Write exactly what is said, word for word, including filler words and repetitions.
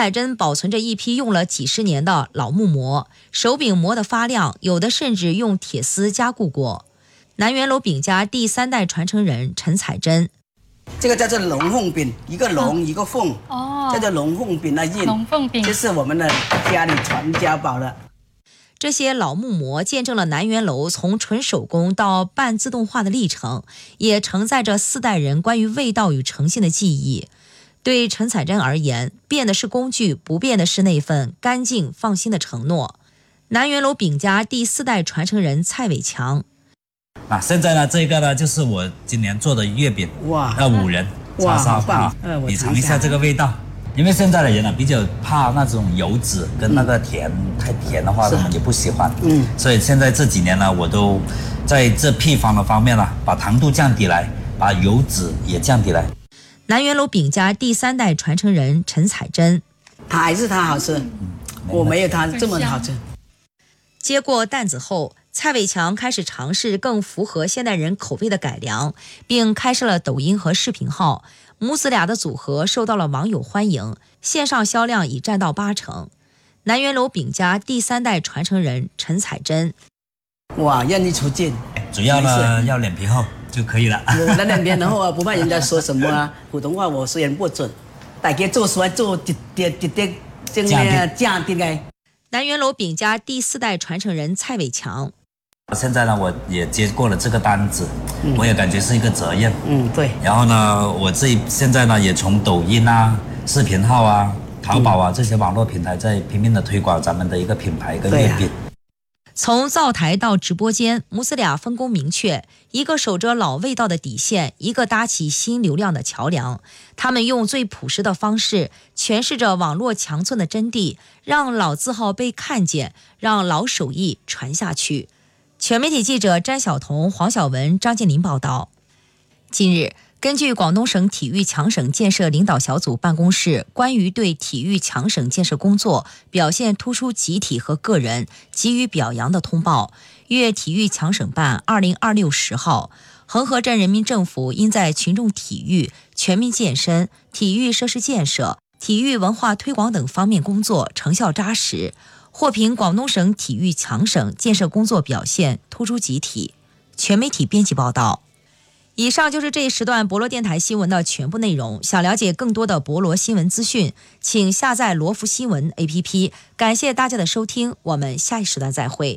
彩珍保存着一批用了几十年的老木模，手柄磨得发亮，有的甚至用铁丝加固过。南园楼饼家第三代传承人陈彩珍， 这个叫做龙凤饼，一个龙、嗯、一个凤， 哦， 叫做龙凤饼的印。 龙凤饼， 这是我们的家里传家宝了。 这些老木模见证了南园楼从纯手工到半自动化的历程，也承载着四代人关于味道与诚信的记忆。对陈彩珍而言，变的是工具，不变的是那份干净放心的承诺。南园楼饼家第四代传承人蔡伟强， 啊，现在呢，这个呢就是我今年做的月饼， 哇， 要五仁叉烧啊， 呃， 你尝一下这个味道。因为现在的人呢比较怕那种油脂跟那个甜，嗯、太甜的话他们也不喜欢，嗯，所以现在这几年呢，我都在这配方的方面呢，把糖度降低来，把油脂也降低来。 南园楼饼家第三代传承人陈彩珍， 它还是它好吃，嗯、我没有它这么好吃。 接过担子后，蔡伟强开始尝试更符合现代人口味的改良，并开设了抖音和视频号。母子俩的组合受到了网友欢迎，线上销量已占到八成。南园楼饼家第三代传承人陈彩珍， 哇，愿意出镜， 主要呢要脸皮厚就可以了。 我的脸皮厚啊，不怕人家说什么啊。普通话我虽然不准，大家做出来做一点一点真的假的。 南园楼饼家第四代传承人蔡伟强， 现在呢，我也接过了这个单子，嗯、我也感觉是一个责任。 嗯，对。 然后呢，我自己现在呢，也从抖音啊、视频号啊、淘宝啊、嗯、这些网络平台，在拼命的推广咱们的一个品牌跟月饼。 从灶台到直播间，母子俩分工明确，一个守着老味道的底线，一个搭起新流量的桥梁。他们用最朴实的方式诠释着网络强寸的真谛，让老字号被看见，让老手艺传下去。全媒体记者詹晓彤、黄晓文、张建林报道。近日，根据广东省体育强省建设领导小组办公室关于对体育强省建设工作表现突出集体和个人给予表扬的通报，粤体育强省办二零二六十号，恒河镇人民政府因在群众体育、全民健身、体育设施建设、体育文化推广等方面工作成效扎实，获评广东省体育强省建设工作表现突出集体。全媒体编辑报道。以上就是这一时段博罗电台新闻的全部内容。想了解更多的博罗新闻资讯，请下载罗福新闻 A P P。感谢大家的收听，我们下一时段再会。